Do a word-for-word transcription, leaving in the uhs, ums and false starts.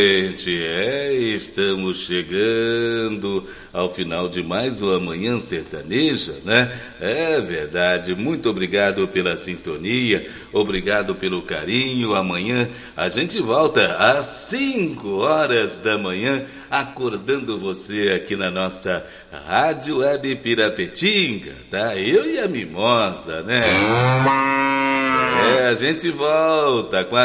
Gente, é, estamos chegando ao final de mais uma Manhã Sertaneja, né? É verdade, muito obrigado pela sintonia, obrigado pelo carinho. Amanhã a gente volta às cinco horas da manhã, acordando você aqui na nossa Rádio Web Pirapetinga, tá? Eu e a Mimosa, né? É, a gente volta com a